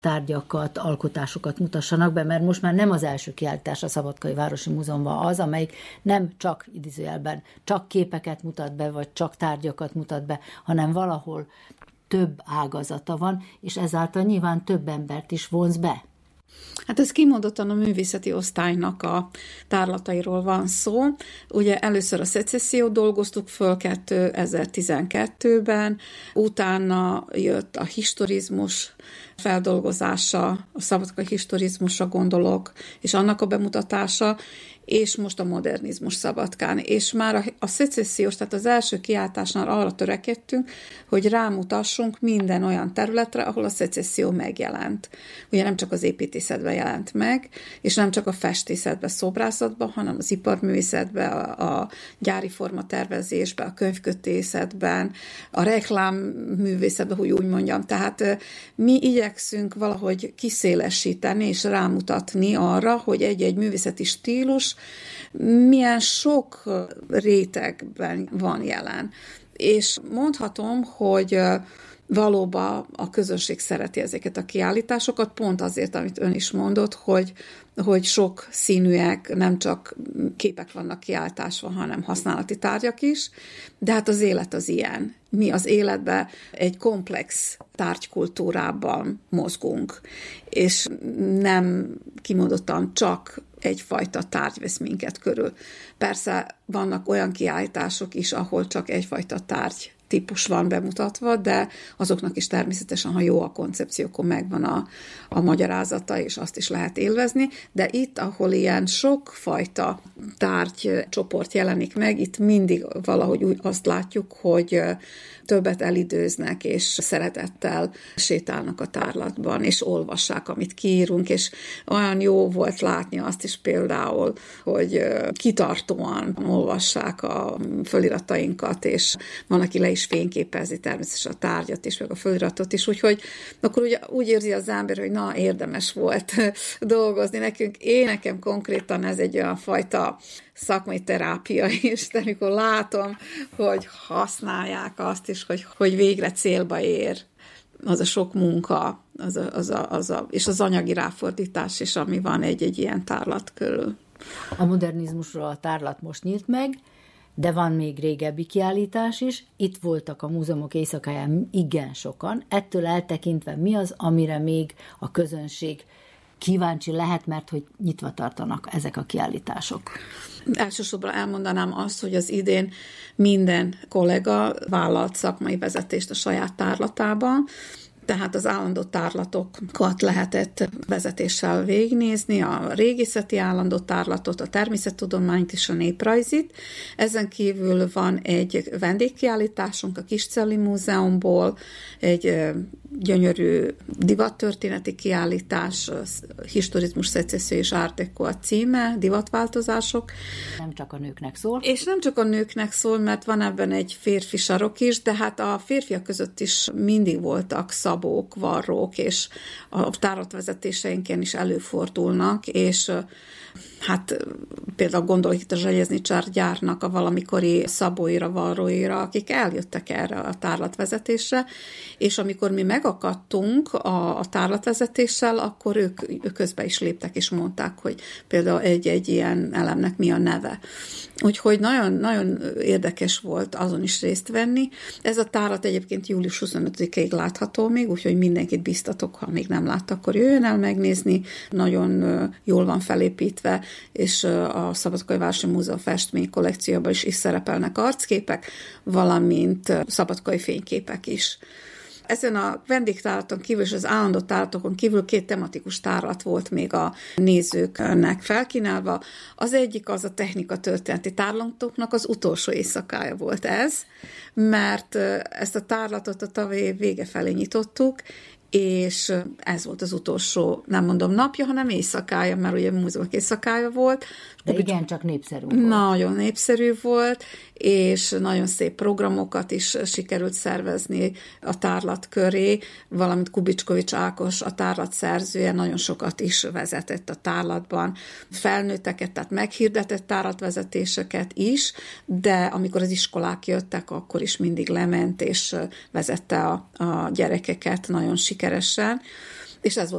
tárgyakat, alkotásokat mutassanak be, mert most már nem az első kiállítás a Szabadkai Városi Múzeumban az, amelyik nem csak idézőjelben csak képeket mutat be, vagy csak tárgyakat mutat be, hanem valahol több ágazata van, és ezáltal nyilván több embert is vonz be. Hát ez kimondottan a művészeti osztálynak a tárlatairól van szó. Ugye először a szecessziót dolgoztuk föl 2012-ben, utána jött a historizmus feldolgozása, a szabadkai historizmusra gondolok, és annak a bemutatása, és most a modernizmus Szabadkán. És már a szecessziós, tehát az első kiáltásnál arra törekedtünk, hogy rámutassunk minden olyan területre, ahol a szecesszió megjelent. Ugye nem csak az építészetben jelent meg, és nem csak a festészetben, szobrászatban, hanem az iparművészetben, a gyári formatervezésben, a könyvkötészetben, a reklámművészetben, hogy úgy mondjam. Tehát mi igyekszünk valahogy kiszélesíteni és rámutatni arra, hogy egy-egy művészeti stílus milyen sok rétegben van jelen. És mondhatom, hogy valóban a közönség szereti ezeket a kiállításokat, pont azért, amit ön is mondott, hogy sok színűek, nem csak képek vannak kiáltásva, hanem használati tárgyak is, de hát az élet az ilyen. Mi az életben egy komplex tárgykultúrában mozgunk, és nem kimondottan csak egyfajta tárgy vesz minket körül. Persze vannak olyan kiállítások is, ahol csak egyfajta tárgy típus van bemutatva, de azoknak is természetesen, ha jó a koncepció, akkor megvan a magyarázata, és azt is lehet élvezni, de itt, ahol ilyen sokfajta tárgycsoport jelenik meg, itt mindig valahogy úgy azt látjuk, hogy többet elidőznek, és szeretettel sétálnak a tárlatban, és olvassák, amit kiírunk, és olyan jó volt látni azt is például, hogy kitartóan olvassák a föliratainkat, és van, aki le is fényképezi természetesen a tárgyat is, meg a föliratot is, úgyhogy akkor úgy érzi az ember, hogy na, érdemes volt dolgozni nekünk. Nekem konkrétan ez egy olyan fajta szakmai terápia is, de amikor látom, hogy használják azt is, hogy végre célba ér az a sok munka, és az anyagi ráfordítás is, ami van egy ilyen tárlat körül. A modernizmusról a tárlat most nyílt meg, de van még régebbi kiállítás is. Itt voltak a múzeumok éjszakáján igen sokan. Ettől eltekintve mi az, amire még a közönség kíváncsi lehet, mert hogy nyitva tartanak ezek a kiállítások? Elsősorban elmondanám azt, hogy az idén minden kollega vállalt szakmai vezetést a saját tárlatában, tehát az állandó tárlatokat lehetett vezetéssel végignézni, a régészeti állandó tárlatot, a természettudományt és a néprajzit. Ezen kívül van egy vendégkiállításunk a Kiscelli Múzeumból, egy gyönyörű divattörténeti kiállítás, historizmus, szecesszió és art déco a címe, divatváltozások. Nem csak a nőknek szól. És nem csak a nőknek szól, mert van ebben egy férfi sarok is, de hát a férfiak között is mindig voltak szabók, varrók, és a tárlatvezetéseinken is előfordulnak, és hát például gondolok itt a Zseljeznicsár gyárnak a valamikori szabóira, varróira, akik eljöttek erre a tárlatvezetésre, és amikor mi megakadtunk a tárlatvezetéssel, akkor ők közbe is léptek, és mondták, hogy például egy ilyen elemnek mi a neve. Úgyhogy nagyon, nagyon érdekes volt azon is részt venni. Ez a tárlat egyébként július 25-ig látható még, úgyhogy mindenkit biztatok, ha még nem látta, akkor jöjjön el megnézni. Nagyon jól van felépítve, és a Szabadkai Városi Múzeum festmény kollekcióban is szerepelnek arcképek, valamint szabadkai fényképek is. Ezen a vendégtárlaton kívül és az állandó tárlatokon kívül 2 tematikus tárlat volt még a nézőknek felkínálva. Az egyik az a technika-történeti tárlatoknak az utolsó éjszakája volt ez, mert ezt a tárlatot a tavalyi év vége felé nyitottuk, és ez volt az utolsó, nem mondom napja, hanem éjszakája, mert ugye múzeumok éjszakája volt. De igen, csak népszerű volt. Nagyon népszerű volt, és nagyon szép programokat is sikerült szervezni a tárlat köré, valamint Kubicskovics Ákos, a tárlat szerzője, nagyon sokat is vezetett a tárlatban, felnőtteket, tehát meghirdetett tárlatvezetéseket is, de amikor az iskolák jöttek, akkor is mindig lement, és vezette a gyerekeket nagyon sikeresen. És ez volt